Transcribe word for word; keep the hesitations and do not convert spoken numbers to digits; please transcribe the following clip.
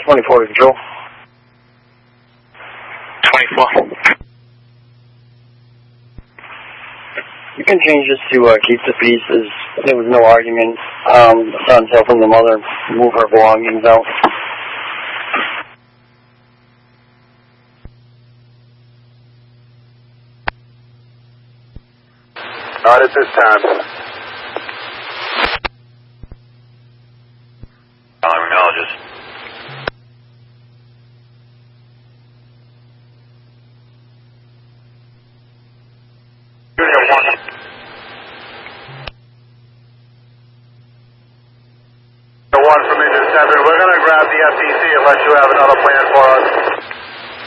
twenty-four to control. twenty-four. You can change this to uh, keep the peace, as there was no argument. Um, the son's helping the mother move her belongings out. Not at this time. Criminologist. Junior one. One from Engine seven. We're going to grab the F T C unless you have another plan for us.